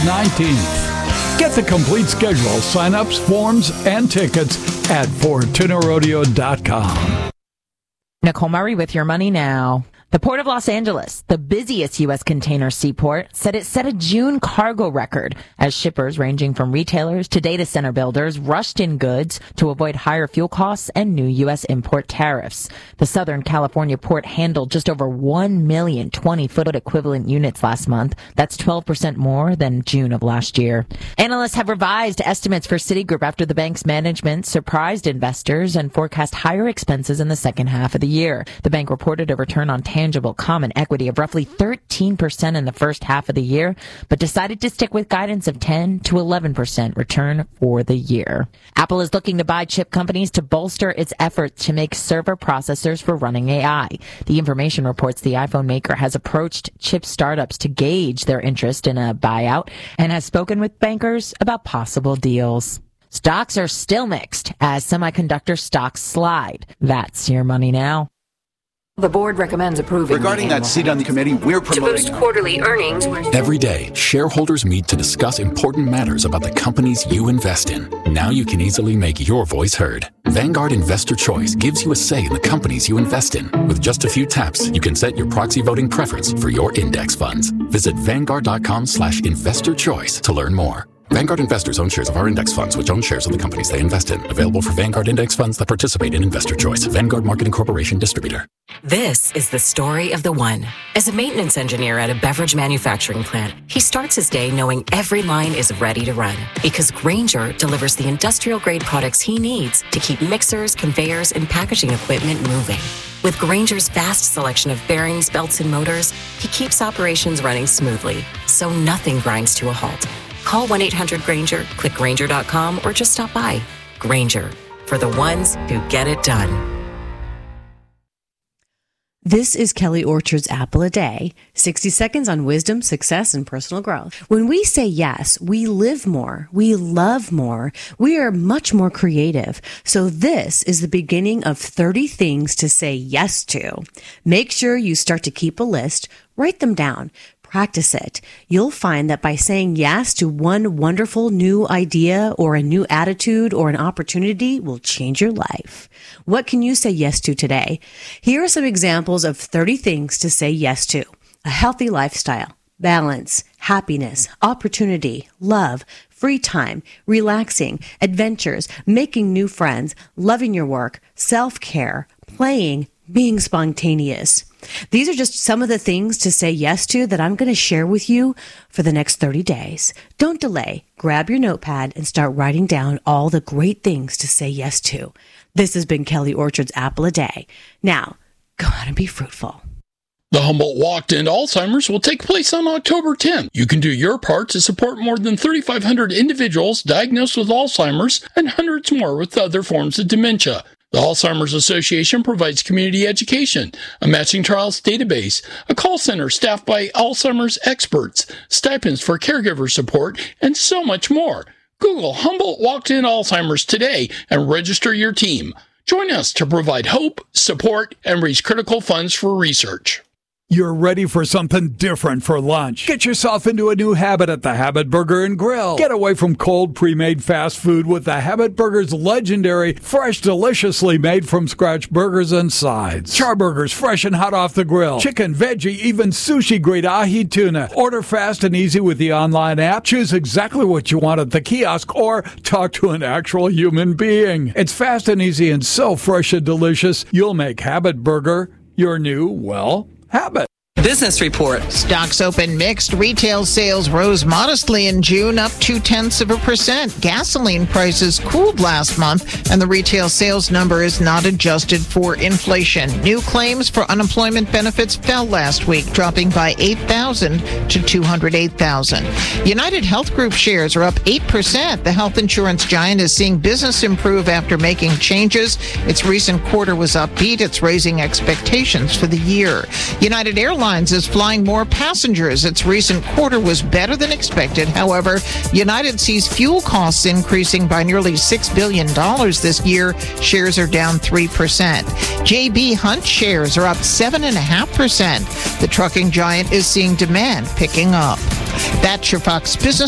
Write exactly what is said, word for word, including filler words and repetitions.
nineteenth. Get the complete schedule, sign-ups, forms, and tickets at Fortuna Rodeo dot com. Nicole Murray with Your Money Now. The Port of Los Angeles, the busiest U S container seaport, said it set a June cargo record as shippers ranging from retailers to data center builders rushed in goods to avoid higher fuel costs and new U S import tariffs. The Southern California port handled just over one million twenty-foot equivalent units last month. That's twelve percent more than June of last year. Analysts have revised estimates for Citigroup after the bank's management surprised investors and forecast higher expenses in the second half of the year. The bank reported a return on tangible common equity of roughly thirteen percent in the first half of the year, but decided to stick with guidance of ten to eleven percent return for the year. Apple is looking to buy chip companies to bolster its efforts to make server processors for running A I. The information reports the iPhone maker has approached chip startups to gauge their interest in a buyout and has spoken with bankers about possible deals. Stocks are still mixed as semiconductor stocks slide. That's Your Money Now. The board recommends approving. Regarding that seat on the committee, we're promoting. To boost quarterly earnings. Every day, shareholders meet to discuss important matters about the companies you invest in. Now you can easily make your voice heard. Vanguard Investor Choice gives you a say in the companies you invest in. With just a few taps, you can set your proxy voting preference for your index funds. Visit Vanguard.com slash investor choice to learn more. Vanguard investors own shares of our index funds, which own shares of the companies they invest in. Available for Vanguard index funds that participate in Investor Choice. Vanguard Marketing Corporation distributor. This is the story of the one. As a maintenance engineer at a beverage manufacturing plant, he starts his day knowing every line is ready to run because Grainger delivers the industrial-grade products he needs to keep mixers, conveyors, and packaging equipment moving. With Grainger's vast selection of bearings, belts, and motors, he keeps operations running smoothly, so nothing grinds to a halt. Call one eight hundred Grainger, click Grainger dot com, or just stop by. Grainger, for the ones who get it done. This is Kelly Orchard's Apple a Day, sixty seconds on wisdom, success, and personal growth. When we say yes, we live more, we love more, we are much more creative. So this is the beginning of thirty things to say yes to. Make sure you start to keep a list, write them down. Practice it. You'll find that by saying yes to one wonderful new idea or a new attitude or an opportunity will change your life. What can you say yes to today? Here are some examples of thirty things to say yes to. A healthy lifestyle, balance, happiness, opportunity, love, free time, relaxing, adventures, making new friends, loving your work, self-care, playing, being spontaneous. These are just some of the things to say yes to that I'm going to share with you for the next thirty days. Don't delay. Grab your notepad and start writing down all the great things to say yes to. This has been Kelly Orchard's Apple a Day. Now, go out and be fruitful. The Humboldt Walk to End Alzheimer's will take place on October tenth. You can do your part to support more than thirty-five hundred individuals diagnosed with Alzheimer's and hundreds more with other forms of dementia. The Alzheimer's Association provides community education, a matching trials database, a call center staffed by Alzheimer's experts, stipends for caregiver support, and so much more. Google Humboldt Walk to End Alzheimer's today and register your team. Join us to provide hope, support, and raise critical funds for research. You're ready for something different for lunch. Get yourself into a new habit at the Habit Burger and Grill. Get away from cold, pre-made fast food with the Habit Burger's legendary, fresh, deliciously made from scratch burgers and sides. Char burgers fresh and hot off the grill. Chicken, veggie, even sushi-grade ahi tuna. Order fast and easy with the online app. Choose exactly what you want at the kiosk or talk to an actual human being. It's fast and easy and so fresh and delicious, you'll make Habit Burger your new, well, habit. Business report. Stocks open mixed. Retail sales rose modestly in June, up two-tenths of a percent. Gasoline prices cooled last month, and the retail sales number is not adjusted for inflation. New claims for unemployment benefits fell last week, dropping by eight thousand to two hundred eight thousand. United Health Group shares are up eight percent. The health insurance giant is seeing business improve after making changes. Its recent quarter was upbeat. It's raising expectations for the year. United Airlines is flying more passengers. Its recent quarter was better than expected. However, United sees fuel costs increasing by nearly six billion dollars this year. Shares are down three percent. J B Hunt shares are up seven point five percent. The trucking giant is seeing demand picking up. That's your Fox Business